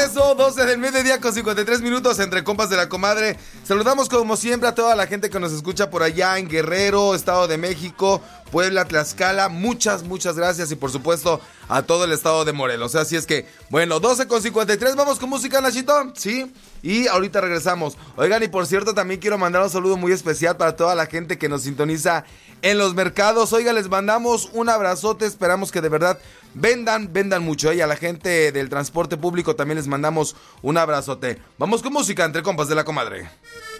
regreso, 12 del mediodía con 53 minutos entre compas de la comadre. Saludamos como siempre a toda la gente que nos escucha por allá en Guerrero, Estado de México, Puebla, Tlaxcala. Muchas gracias y por supuesto a todo el estado de Morelos. Así es que, bueno, 12 con 53, vamos con música, Nachito, ¿sí? Y ahorita regresamos. Oigan, y por cierto, también quiero mandar un saludo muy especial para toda la gente que nos sintoniza en los mercados. Oiga, les mandamos un abrazote, esperamos que de verdad vendan mucho. Y a la gente del transporte público también les mandamos un abrazote. Vamos con música entre compas de la comadre.